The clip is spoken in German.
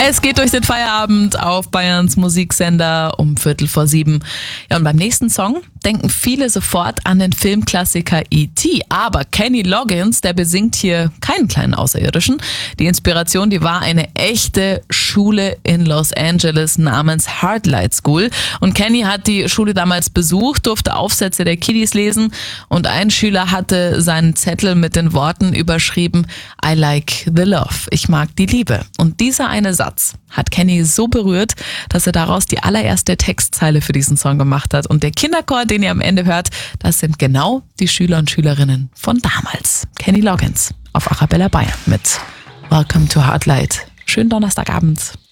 Es geht durch den Feierabend auf Bayerns Musiksender um 6:15. Ja, und beim nächsten Song denken viele sofort an den Filmklassiker E.T., aber Kenny Loggins, der besingt hier keinen kleinen Außerirdischen. Die Inspiration, die war eine echte Schule in Los Angeles namens Heartlight School. Und Kenny hat die Schule damals besucht, durfte Aufsätze der Kiddies lesen und ein Schüler hatte seinen Zettel mit den Worten überschrieben: I like the love. Ich mag die Liebe. Und dieser eine Satz hat Kenny so berührt, dass er daraus die allererste Textzeile für diesen Song gemacht hat. Und der Kinderchor, den ihr am Ende hört, das sind genau die Schüler und Schülerinnen von damals. Kenny Loggins auf Arabella Bayern mit Welcome to Heartlight. Schönen Donnerstagabend.